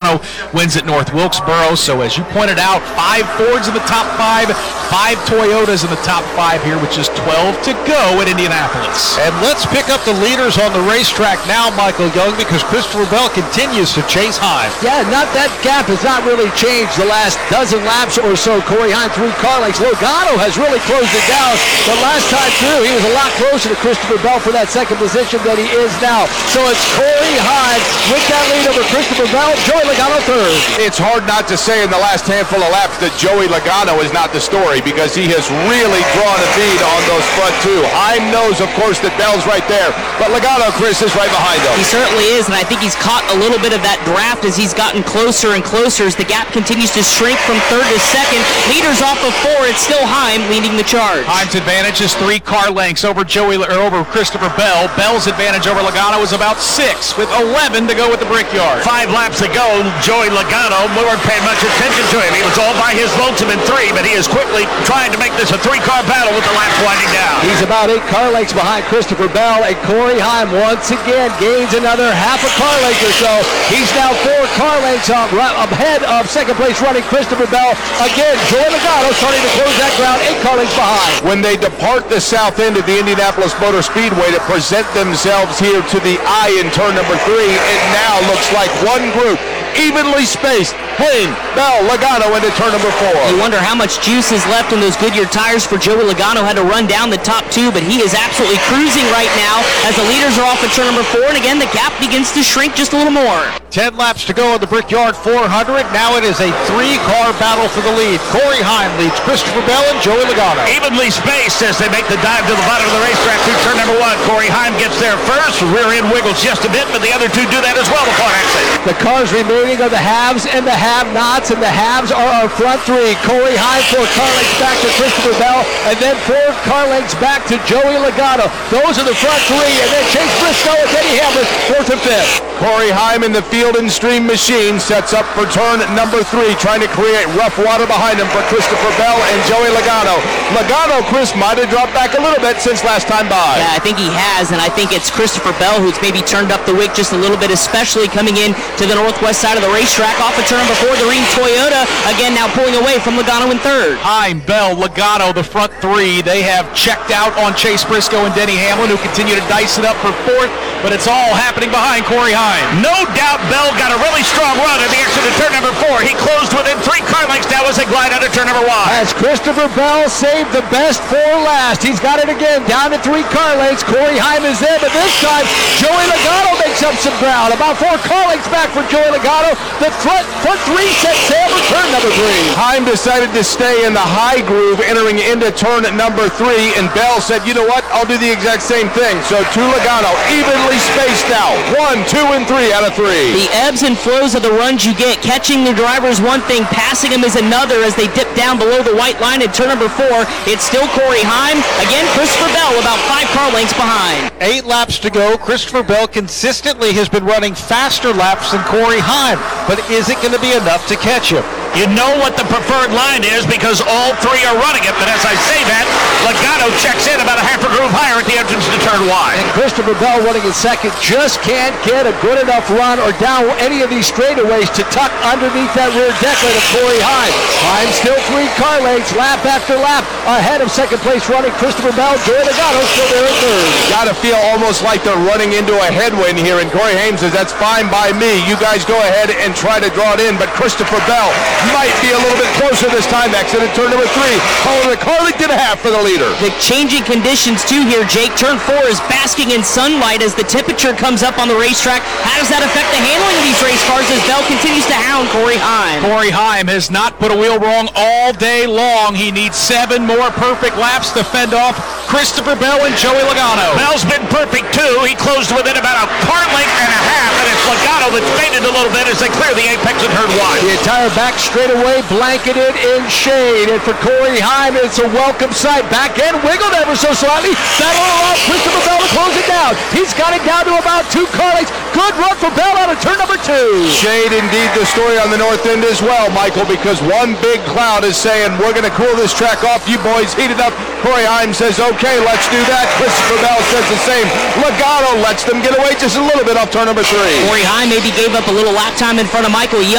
Logano wins at North Wilkesboro. So as you pointed out, 5 Fords in the top 5, 5 Toyotas in the top 5 here, with just 12 to go at Indianapolis. And let's pick up the leaders on the racetrack now, Michael Young, because Christopher Bell continues to chase Heim. Yeah, that gap has not really changed the last dozen laps or so. Corey Heim 3 car lengths. Logano has really closed it down, but last time through he was a lot closer to Christopher Bell for that second position than he is now. So it's Corey Heim with that lead over Christopher Bell. Joey Logano third. It's hard not to say in the last handful of laps that Joey Logano is not the story, because he has really drawn a lead on those front two. Heim knows, of course, that Bell's right there, but Logano, Chris, is right behind him. He certainly is, and I think he's caught a little bit of that draft as he's gotten closer and closer as the gap continues to shrink from third to second. Leaders off of 4, it's still Heim leading the charge. Heim's advantage is 3 car lengths over over Christopher Bell. Bell's advantage over Logano is about 6, with 11 to go with the Brickyard. 5 laps to go. Joey Logano, we weren't paying much attention to him. He was all by his lonesome in 3, but he is quickly trying to make this a 3-car battle with the laps winding down. He's about 8 car lengths behind Christopher Bell, and Corey Heim once again gains another half a car length or so. He's now 4 car lengths ahead of second place running Christopher Bell. Again, Joey Logano starting to close that ground, 8 car lengths behind. When they depart the south end of the Indianapolis Motor Speedway to present themselves here to the I in turn number 3, it now looks like one group, evenly spaced. Heim, Bell, Logano into turn number 4. You wonder how much juice is left in those Goodyear tires for Joey Logano. Had to run down the top 2, but he is absolutely cruising right now as the leaders are off at turn number 4, and again the gap begins to shrink just a little more. 10 laps to go on the Brickyard 400. Now it is a 3-car battle for the lead. Corey Heim leads Christopher Bell and Joey Logano. Evenly spaced as they make the dive to the bottom of the racetrack through turn number 1. Corey Heim gets there first. Rear end wiggles just a bit, but the other 2 do that as well before exit. The cars remaining are the haves and the have-nots, and the haves are our front 3. Corey Heim 4 car lengths back to Christopher Bell, and then 4 car lengths back to Joey Logano. Those are the front 3, and then Chase Briscoe and Denny Hamlin 4th and 5th. Corey Heim in the Field and Stream machine sets up for turn number 3, trying to create rough water behind him for Christopher Bell and Joey Logano. Logano, Chris, might have dropped back a little bit since last time by. Yeah, I think he has, and I think it's Christopher Bell who's maybe turned up the wick just a little bit, especially coming in to the northwest side of the racetrack off of turn number 4. The Rheem Toyota again now pulling away from Logano in 3rd. Heim, Bell, Logano, the front 3. They have checked out on Chase Briscoe and Denny Hamlin, who continue to dice it up for 4th, but it's all happening behind Corey Heim. No doubt Bell got a really strong run at the exit of turn number 4. He closed within 3 car lengths now as they glide out of turn number 1. As Christopher Bell saved the best for last. He's got it again, down to 3 car lengths. Corey Heim is there, but this time Joey Logano makes up some ground. About 4 car lengths back for Joey Logano. The front 3 set sail for turn number 3. Heim decided to stay in the high groove entering into turn number 3, and Bell said, you know what, I'll do the exact same thing. So to Logano, evenly spaced now. 1, 2, and 3 out of 3. The ebbs and flows of the runs you get. Catching the driver is one thing, passing them is another as they dip down below the white line in turn number 4. It's still Corey Heim. Again, Christopher Bell about 5 car lengths behind. 8 laps to go. Christopher Bell consistently has been running faster laps than Corey Heim, but is it going to be enough to catch him? You know what the preferred line is because all 3 are running it, but as I say that, Logano checks in about a half a groove higher at the entrance to turn 1. And Christopher Bell running in 2nd just can't get a good enough run or down any of these straightaways to tuck underneath that rear decklet of Corey Heim. Heim still 3 car lengths, lap after lap, ahead of 2nd place running Christopher Bell. Joey Logano still there in 3rd. Gotta feel almost like they're running into a headwind here, and Corey Heim says, that's fine by me. You guys go ahead and try to draw it in, but Christopher Bell might be a little bit closer this time. Exit at turn number 3. Following the car length and a half for the leader. The changing conditions too here, Jake. Turn 4 is basking in sunlight as the temperature comes up on the racetrack. How does that affect the handling of these race cars as Bell continues to hound Corey Heim? Corey Heim has not put a wheel wrong all day long. He needs 7 more perfect laps to fend off Christopher Bell and Joey Logano. Bell's been perfect too. He closed within about a car length and a half, and it's Logano that's faded a little bit as they clear the apex and turn 1. The entire back straightaway blanketed in shade, and for Corey Heim, it's a welcome sight. Back end wiggled ever so slightly. That'll allow Christopher Bell to close it down. He's got it down to about 2 car lengths. Good run for Bell out of turn number 2. Shade indeed the story on the north end as well, Michael, because one big cloud is saying, we're going to cool this track off. You boys heat it up. Corey Heim says, okay, let's do that. Christopher Bell says the same. Logano lets them get away just a little bit off turn number 3. Corey Heim maybe gave up a little lap time in front of Michael Young.